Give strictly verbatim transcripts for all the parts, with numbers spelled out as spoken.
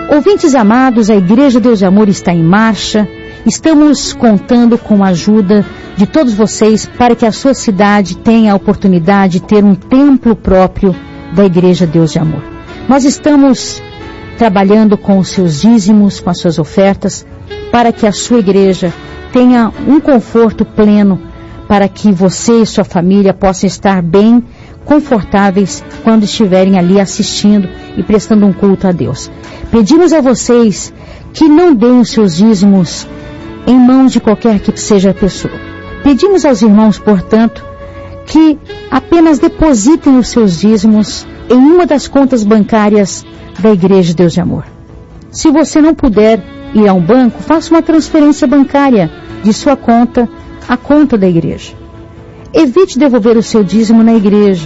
Ouvintes amados, a Igreja Deus de Amor está em marcha. Estamos contando com a ajuda de todos vocês para que a sua cidade tenha a oportunidade de ter um templo próprio da Igreja Deus de Amor. Nós estamos trabalhando com os seus dízimos, com as suas ofertas, para que a sua igreja tenha um conforto pleno, para que você e sua família possam estar bem confortáveis quando estiverem ali assistindo e prestando um culto a Deus. Pedimos a vocês que não deem os seus dízimos em mãos de qualquer que seja a pessoa. Pedimos aos irmãos, portanto, que apenas depositem os seus dízimos em uma das contas bancárias da Igreja Deus de Amor. Se você não puder ir a um banco, faça uma transferência bancária de sua conta à conta da igreja. Evite devolver o seu dízimo na igreja.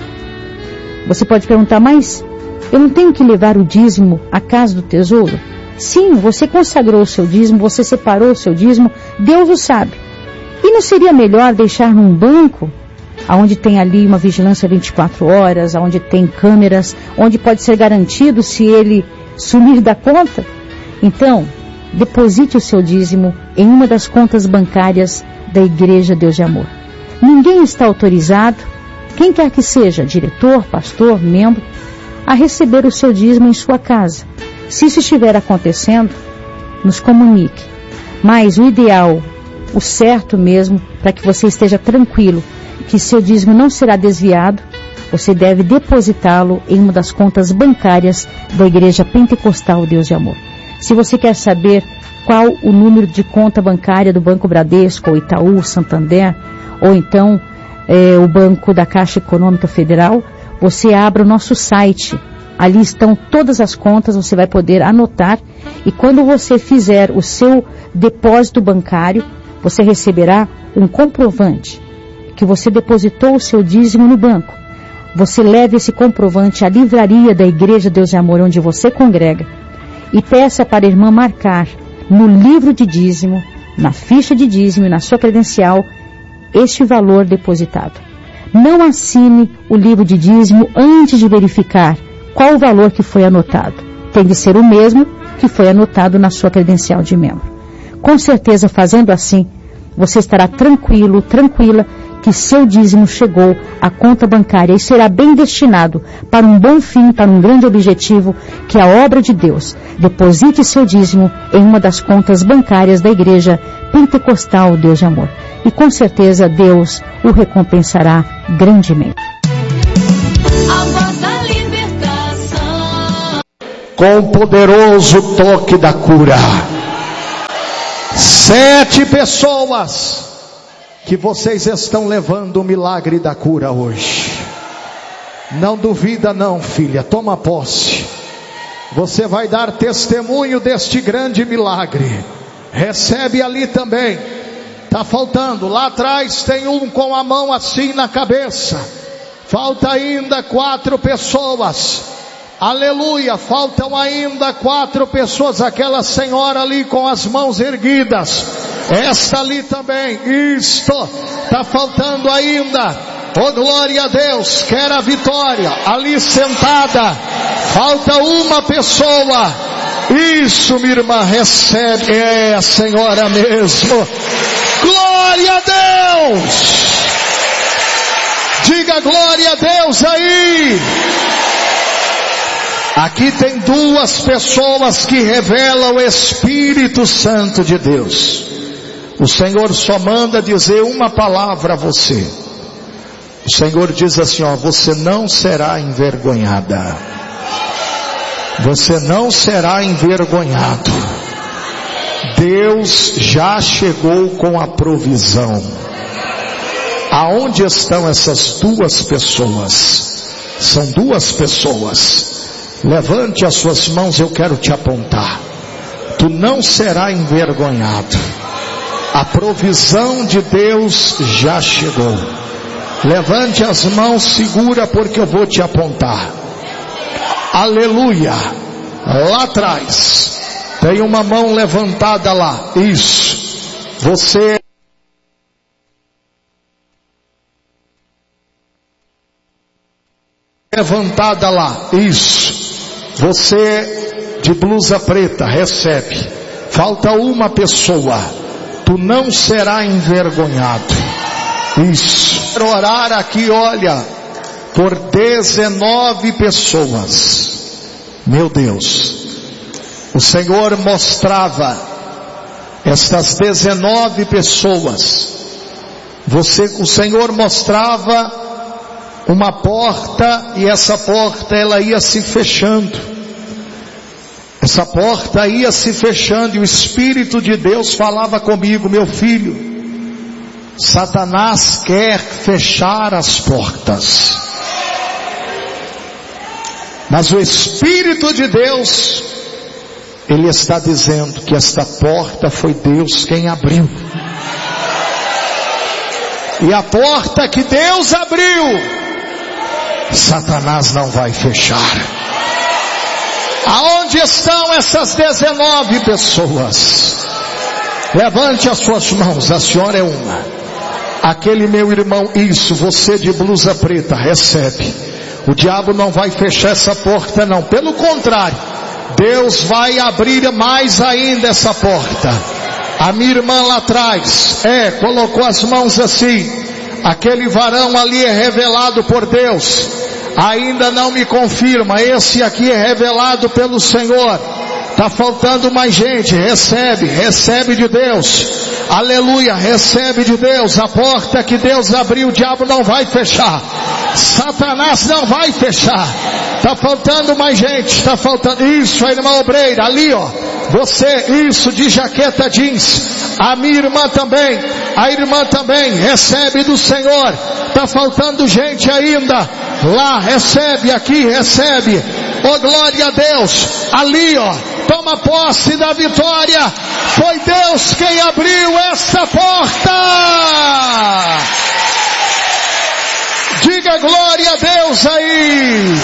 Você pode perguntar, mas eu não tenho que levar o dízimo à casa do tesouro? Sim, você consagrou o seu dízimo, você separou o seu dízimo, Deus o sabe. E não seria melhor deixar num banco, onde tem ali uma vigilância vinte e quatro horas, onde tem câmeras, onde pode ser garantido se ele sumir da conta? Então, deposite o seu dízimo em uma das contas bancárias da Igreja Deus de Amor. Ninguém está autorizado, quem quer que seja, diretor, pastor, membro, a receber o seu dízimo em sua casa. Se isso estiver acontecendo, nos comunique. Mas o ideal, o certo mesmo, para que você esteja tranquilo, que seu dízimo não será desviado, você deve depositá-lo em uma das contas bancárias da Igreja Pentecostal Deus de Amor. Se você quer saber qual o número de conta bancária do Banco Bradesco, ou Itaú, Santander, ou então é, o Banco da Caixa Econômica Federal, você abra o nosso site. Ali estão todas as contas, você vai poder anotar, e quando você fizer o seu depósito bancário, você receberá um comprovante que você depositou o seu dízimo no banco. Você leve esse comprovante à livraria da Igreja Deus de Amor, onde você congrega, e peça para a irmã marcar no livro de dízimo, na ficha de dízimo, na sua credencial, este valor depositado. Não assine o livro de dízimo antes de verificar qual o valor que foi anotado. Tem de ser o mesmo que foi anotado na sua credencial de membro. Com certeza, fazendo assim, você estará tranquilo, tranquila, que seu dízimo chegou à conta bancária e será bem destinado para um bom fim, para um grande objetivo, que é a obra de Deus. Deposite seu dízimo em uma das contas bancárias da Igreja Pentecostal Deus de Amor. E com certeza Deus o recompensará grandemente. A voz da libertação. Com o poderoso toque da cura. Sete pessoas que vocês estão levando o milagre da cura hoje. Não duvida não, filha, toma posse. Você vai dar testemunho deste grande milagre. Recebe ali também. Está faltando, lá atrás tem um com a mão assim na cabeça. Falta ainda quatro pessoas. Aleluia, faltam ainda quatro pessoas. Aquela senhora ali com as mãos erguidas. Esta ali também. Isto, está faltando ainda. Oh, glória a Deus, quer a vitória. Ali sentada, falta uma pessoa. Isso, minha irmã, recebe. É a senhora mesmo. Glória a Deus. Diga glória a Deus aí. Aqui tem duas pessoas que revelam o Espírito Santo de Deus. O Senhor só manda dizer uma palavra a você. O Senhor diz assim, ó, você não será envergonhada. Você não será envergonhado. Deus já chegou com a provisão. Aonde estão essas duas pessoas? São duas pessoas. Levante as suas mãos, eu quero te apontar. Tu não será envergonhado. A provisão de Deus já chegou. Levante as mãos, segura, porque eu vou te apontar. Aleluia. Lá atrás tem uma mão levantada lá. Isso. Você levantada lá. Isso. Você de blusa preta, recebe. Falta uma pessoa. Tu não será envergonhado. Isso. Quero orar aqui, olha, por dezenove pessoas. Meu Deus. O Senhor mostrava estas dezenove pessoas. Você, o Senhor mostrava uma porta, e essa porta ela ia se fechando. Essa porta ia se fechando, e o Espírito de Deus falava comigo: meu filho, Satanás quer fechar as portas, mas o Espírito de Deus, Ele está dizendo que esta porta foi Deus quem abriu. E a porta que Deus abriu, Satanás não vai fechar. Aonde estão essas dezenove pessoas? Levante as suas mãos, a senhora é uma. Aquele meu irmão, isso, você de blusa preta, recebe. O diabo não vai fechar essa porta não, pelo contrário, Deus vai abrir mais ainda essa porta. A minha irmã lá atrás, é, colocou as mãos assim. Aquele varão ali é revelado por Deus. Ainda não me confirma, esse aqui é revelado pelo Senhor. Está faltando mais gente, recebe, recebe de Deus. Aleluia, recebe de Deus. A porta que Deus abriu, o diabo não vai fechar. Satanás não vai fechar. Está faltando mais gente, está faltando. Isso, a irmã obreira, ali ó. Você, isso, de jaqueta jeans. A minha irmã também, a irmã também, recebe do Senhor. Está faltando gente ainda. Lá, recebe, aqui, recebe. Oh, glória a Deus. Ali ó, toma posse da vitória. Foi Deus quem abriu essa porta. Diga glória a Deus aí.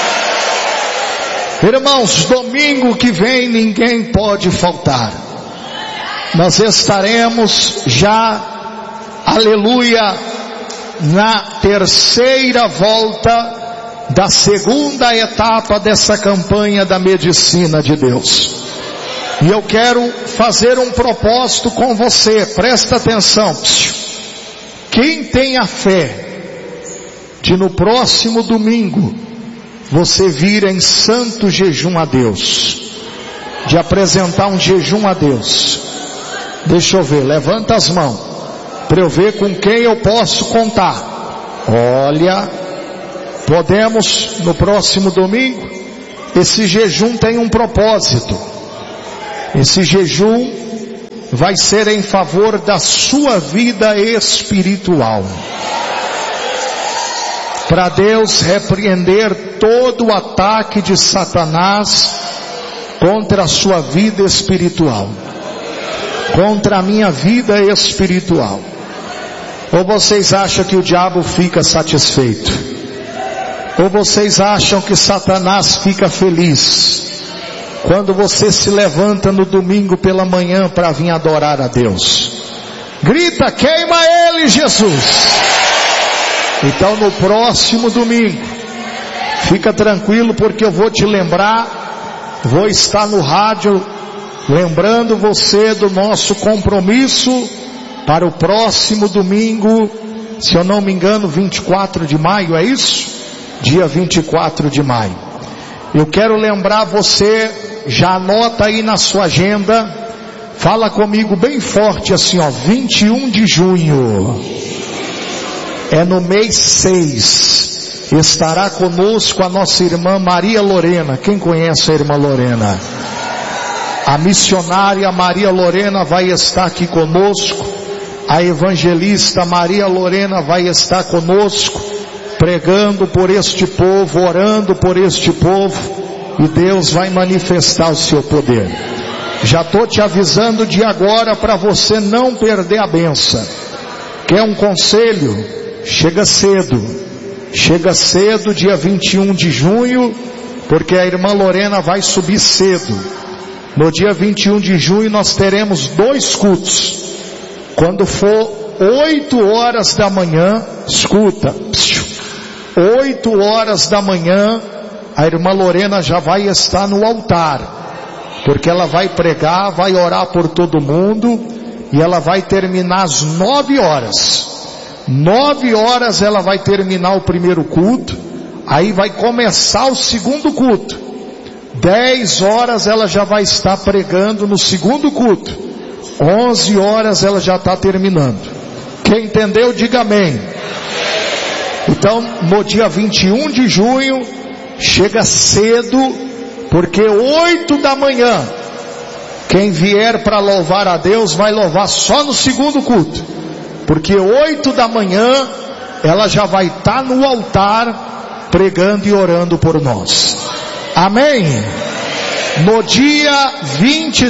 Irmãos, domingo que vem ninguém pode faltar. Nós estaremos já, aleluia, na terceira volta da segunda etapa dessa campanha da medicina de Deus. E eu quero fazer um propósito com você, presta atenção. Quem tem a fé de no próximo domingo você vir em santo jejum a Deus, de apresentar um jejum a Deus, deixa eu ver, levanta as mãos, para eu ver com quem eu posso contar. Olha, podemos no próximo domingo. Esse jejum tem um propósito. Esse jejum vai ser em favor da sua vida espiritual, para Deus repreender todo o ataque de Satanás contra a sua vida espiritual, contra a minha vida espiritual. Ou vocês acham que o diabo fica satisfeito? Ou vocês acham que Satanás fica feliz quando você se levanta no domingo pela manhã para vir adorar a Deus? Grita, queima ele, Jesus! Então no próximo domingo, fica tranquilo, porque eu vou te lembrar, vou estar no rádio lembrando você do nosso compromisso para o próximo domingo, se eu não me engano, vinte e quatro de maio, é isso? Dia vinte e quatro de maio. Eu quero lembrar você, já anota aí na sua agenda, fala comigo bem forte assim ó, vinte e um de junho, é no mês seis, estará conosco a nossa irmã Maria Lorena. Quem conhece a irmã Lorena? A missionária Maria Lorena vai estar aqui conosco, a evangelista Maria Lorena vai estar conosco, pregando por este povo, orando por este povo, e Deus vai manifestar o seu poder. Já estou te avisando de agora para você não perder a benção. Quer um conselho? Chega cedo, chega cedo dia vinte e um de junho, porque a irmã Lorena vai subir cedo. No dia vinte e um de junho nós teremos dois cultos. Quando for oito horas da manhã, escuta, oito horas da manhã, a irmã Lorena já vai estar no altar. porque ela vai pregar, vai orar por todo mundo, e ela vai terminar às nove horas. Nove horas ela vai terminar o primeiro culto, aí vai começar o segundo culto. Dez horas ela já vai estar pregando no segundo culto. Onze horas ela já está terminando. Quem entendeu, diga amém. Então, no dia vinte e um de junho, chega cedo, porque oito da manhã, quem vier para louvar a Deus, vai louvar só no segundo culto, porque oito da manhã, ela já vai estar no altar, pregando e orando por nós. Amém? No dia vinte,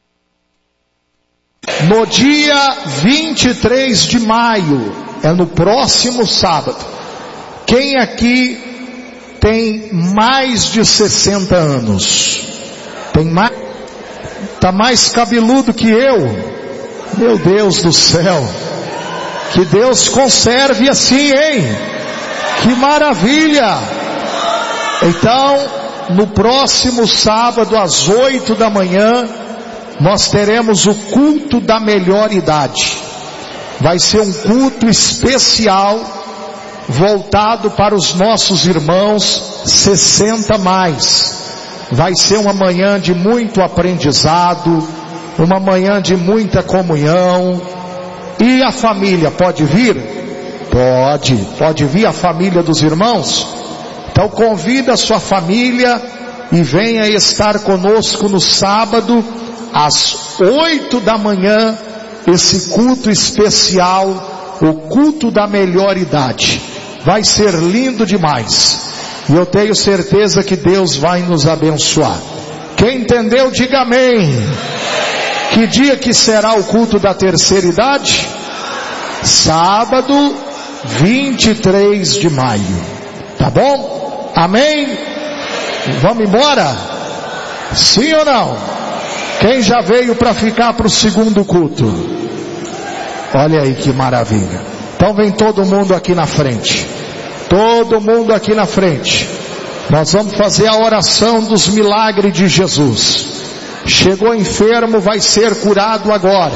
no dia vinte e três de maio, é no próximo sábado. Quem aqui tem mais de sessenta anos? Tem mais? Tá mais cabeludo que eu? Meu Deus do céu! Que Deus conserve assim, hein? Que maravilha! Então, no próximo sábado, às oito da manhã, nós teremos o culto da melhor idade. Vai ser um culto especial, voltado para os nossos irmãos sessenta mais. Vai ser uma manhã de muito aprendizado, uma manhã de muita comunhão. E a família pode vir? Pode, pode vir a família dos irmãos? Então convida a sua família e venha estar conosco no sábado, às oito da manhã, esse culto especial, o culto da melhor idade. Vai ser lindo demais, e eu tenho certeza que Deus vai nos abençoar. Quem entendeu, diga amém. Que dia que será o culto da terceira idade? Sábado, vinte e três de maio. Tá bom? Amém? Vamos embora? Sim ou não? Quem já veio para ficar para o segundo culto? Olha aí que maravilha. Então vem todo mundo aqui na frente. Todo mundo aqui na frente. Nós vamos fazer a oração dos milagres de Jesus. Chegou enfermo, vai ser curado agora.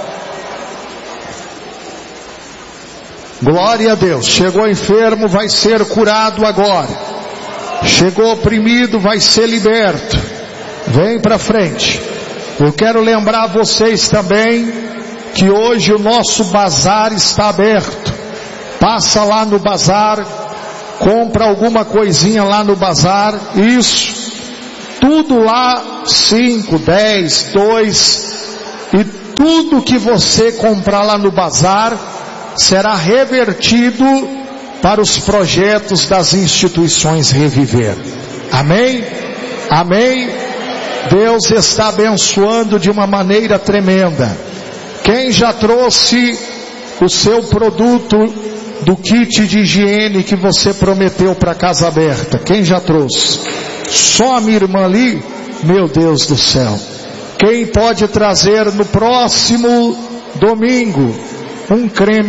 Glória a Deus. Chegou enfermo, vai ser curado agora. Chegou oprimido, vai ser liberto. Vem para frente. Eu quero lembrar vocês também que hoje o nosso bazar está aberto. Passa lá no bazar, compra alguma coisinha lá no bazar. Isso, tudo lá, cinco, dez, dois, e tudo que você comprar lá no bazar será revertido para os projetos das instituições Reviver. Amém? Amém? Deus está abençoando de uma maneira tremenda. Quem já trouxe o seu produto do kit de higiene que você prometeu para Casa Aberta? Quem já trouxe? Só a minha irmã ali? Meu Deus do céu. Quem pode trazer no próximo domingo um creme